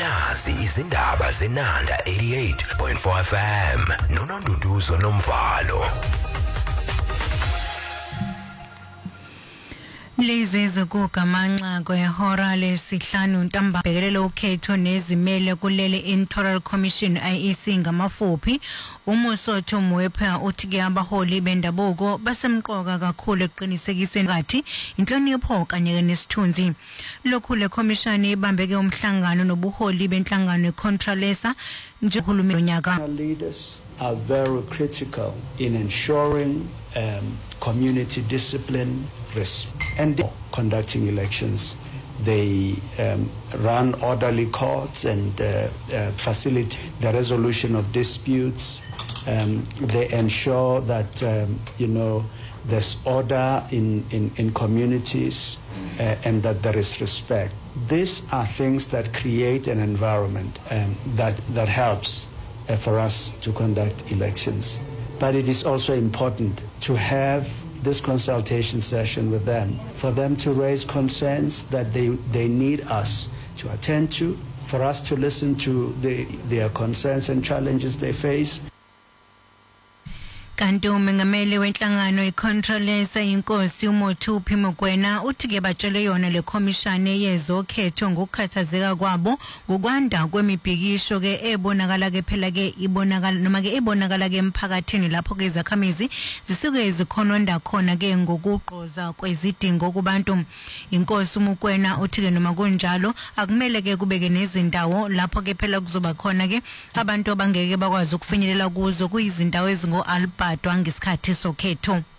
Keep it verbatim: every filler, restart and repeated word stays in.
nazi izindaba zenanda eighty-eight point four F M noNonduduzo Nomvalo. Lezi zikugamanxa kwehora lesihlanu ntamba bhekelele ukhetho nezimele kulele Electoral Commission I E C ngamafuphi. Umosotho Mwepha uthi ke abaholi bendabuko basemqoka kakhulu eqinisekiseni kathi inhlonipho kanye nesithunzi. Lokhu le commission ibambeke umhlangano nobuholi benhlangano eContralesa nje uhulumeni nyaka. Leaders are very critical in ensuring um, community discipline and conducting elections. They um, run orderly courts and uh, uh, facilitate the resolution of disputes. Um, they ensure that um, you know there's order in, in, in communities uh, and that there is respect. These are things that create an environment um, that, that helps uh, for us to conduct elections. But it is also important to have this consultation session with them, for them to raise concerns that they, they need us to attend to, for us to listen to the, their concerns and challenges they face. Kanti umengameli wenhlangano eContralesa inkosi uMothuphi Mokoena uthi ke batshele yona le commission yezokhetho ngokukhathazeka kwabo ngokwanda kwemibhikisho ke ebonakala ke phela ke ibonakala noma ke ebonakala ke emphakathini lapho ke izakhamizi zisuke ezikhononda khona ke ngokugqoza kwezidingo kubantu. Inkosi uMokoena uthi ke noma kunjalo akumele ke kubeke nezindawo lapho ke phela kuzoba khona ke abantu abangeke bakwazi ukufinyelela kuzo kuyizindawo ezingo Alba ngesikhathi sokhetho.